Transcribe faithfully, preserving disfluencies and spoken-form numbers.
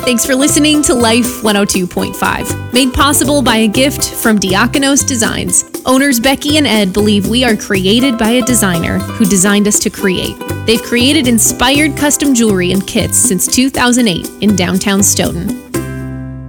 Thanks for listening to Life one oh two point five, made possible by a gift from Diakonos Designs. Owners Becky and Ed believe we are created by a designer who designed us to create. They've created inspired custom jewelry and kits since two thousand eight in downtown Stoughton.